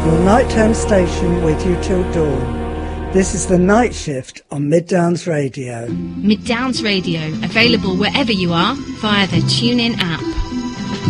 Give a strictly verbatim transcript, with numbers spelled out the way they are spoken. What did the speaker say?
your nighttime station with you till dawn. This is the Night Shift on Mid Downs Radio. Mid Downs Radio, available wherever you are via the TuneIn app.